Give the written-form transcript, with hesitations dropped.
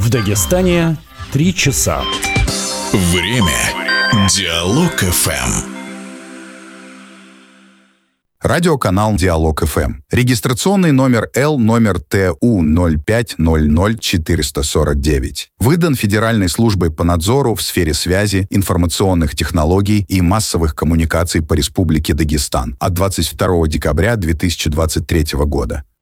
В Дагестане 3 часа. Время. Диалог ФМ. Радиоканал «Диалог ФМ». Регистрационный номер Л номер ТУ 0500449. Выдан Федеральной службой по надзору в сфере связи, информационных технологий и массовых коммуникаций по Республике Дагестан от 22 декабря 2023 года.